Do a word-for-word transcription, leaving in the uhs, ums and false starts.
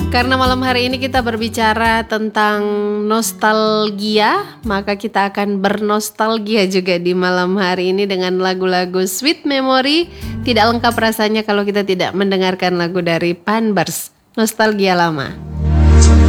Karena malam hari ini kita berbicara tentang nostalgia, maka kita akan bernostalgia juga di malam hari ini dengan lagu-lagu Sweet Memory. Tidak lengkap rasanya kalau kita tidak mendengarkan lagu dari Panbers, Nostalgia Lama.